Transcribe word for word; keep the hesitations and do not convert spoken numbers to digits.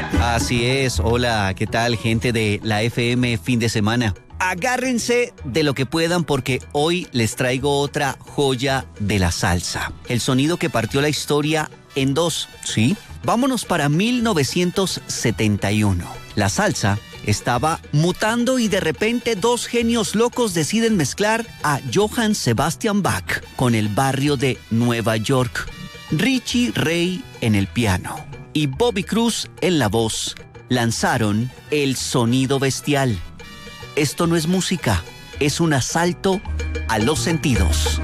Así es, hola, ¿qué tal, gente de la F M fin de semana? Agárrense de lo que puedan porque hoy les traigo otra joya de la salsa. El sonido que partió la historia en dos, ¿sí? Vámonos para mil novecientos setenta y uno. La salsa estaba mutando y de repente dos genios locos deciden mezclar a Johann Sebastian Bach con el barrio de Nueva York. Richie Ray en el piano y Bobby Cruz en la voz lanzaron el sonido bestial. Esto no es música, es un asalto a los sentidos.